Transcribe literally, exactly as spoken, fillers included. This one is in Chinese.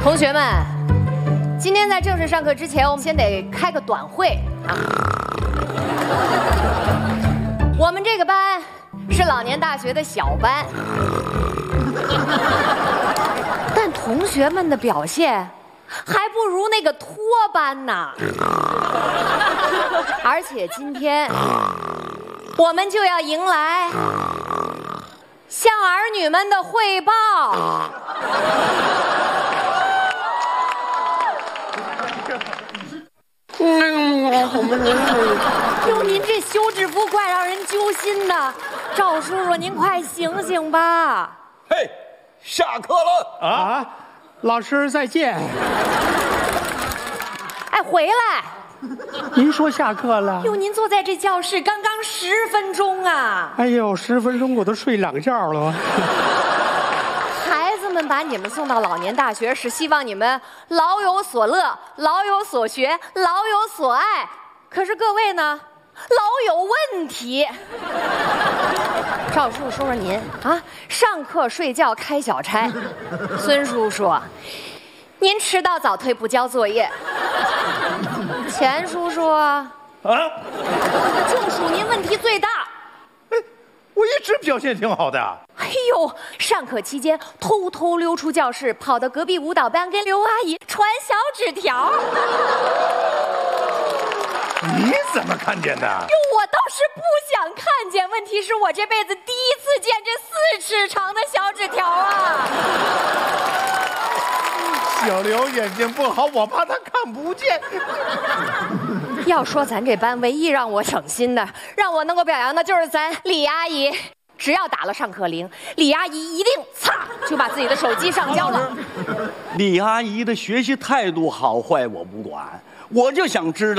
同学们，今天在正式上课之前，我们先得开个短会啊。我们这个班是老年大学的小班，但同学们的表现还不如那个托班呢。而且今天我们就要迎来向儿女们的汇报。哟，您这休止符怪让人揪心的，赵叔叔您快醒醒吧！ 嘿，下课了啊！老师再见。 哎，回来！ 您说下课了？ 哟，您坐在这教室刚刚十分钟啊！ 哎呦，十分钟我都睡两觉了。 孩子们把你们送到老年大学，是希望你们老有所乐、老有所学、老有所爱。可是各位呢，老有问题。赵叔叔说说您啊，上课睡觉开小差。孙叔叔，您迟到早退不交作业。钱叔叔啊，就属您问题最大。 哎，我一直表现挺好的。 哎呦，上课期间偷偷溜出教室，跑到隔壁舞蹈班跟刘阿姨传小纸条。 你怎么看见的？ 哟，我倒是不想看见，问题是我这辈子第一次见这四尺长的小纸条啊！ 小刘眼睛不好，我怕他看不见。 要说咱这班唯一让我省心的，让我能够表扬的就是咱李阿姨。只要打了上课铃，李阿姨一定擦就把自己的手机上交了。 李阿姨的学习态度好坏我不管，我就想知道